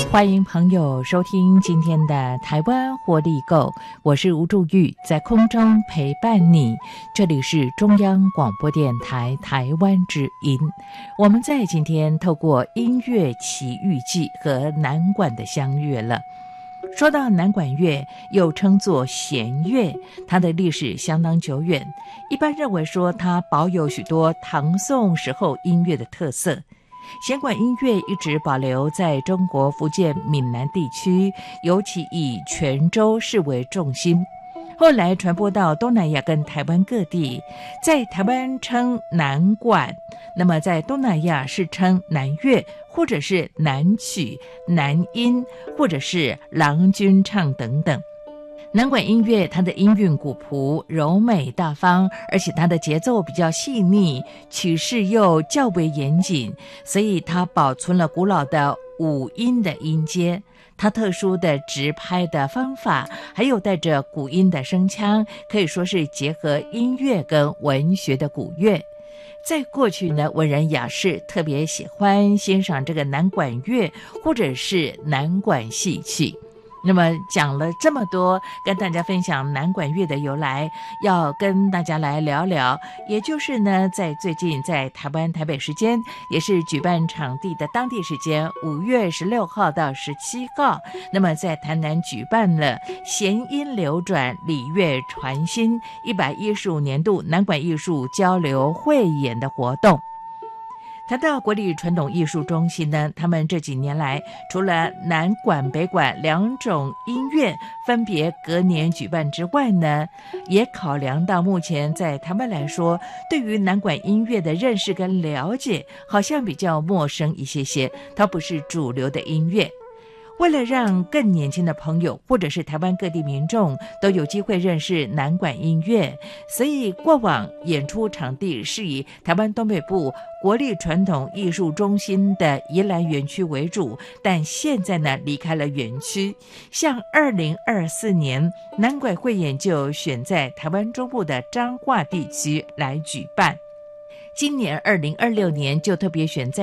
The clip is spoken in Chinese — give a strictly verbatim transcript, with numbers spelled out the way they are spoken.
欢迎朋友收听今天的台湾活力购，我是吴祝玉，在空中陪伴你。这里是中央广播电台台湾之音。我们在今天透过音乐奇遇记和南管的相遇了。说到南管乐，又称作弦乐，它的历史相当久远，一般认为说它保有许多唐宋时候音乐的特色。弦管音乐一直保留在中国福建闽南地区，尤其以泉州市为重心，后来传播到东南亚跟台湾各地，在台湾称南管，那么在东南亚是称南乐，或者是南曲、南音，或者是郎君唱等等。南管音乐它的音韵古朴、柔美大方，而且它的节奏比较细腻，曲式又较为严谨，所以它保存了古老的五音的音阶。它特殊的直拍的方法，还有带着古音的声腔，可以说是结合音乐跟文学的古乐。在过去呢，文人雅士特别喜欢欣赏这个南管乐，或者是南管戏曲。那么讲了这么多，跟大家分享南管乐的由来，要跟大家来聊聊，也就是呢，在最近在台湾台北时间，也是举办场地的当地时间五月十六号到十七号，那么在台南举办了弦音流转礼乐传新一百一十五年度南管艺术交流汇演的活动。谈到国立传统艺术中心呢，他们这几年来除了南管北管两种音乐分别隔年举办之外呢，也考量到目前在台湾来说，对于南管音乐的认识跟了解好像比较陌生一些些，它不是主流的音乐。为了让更年轻的朋友或者是台湾各地民众都有机会认识南管音乐，所以过往演出场地是以台湾东北部国立传统艺术中心的宜兰园区为主，但现在呢离开了园区，像二零二四年南管汇演就选在台湾中部的彰化地区来举办，今年二零二六年就特别选在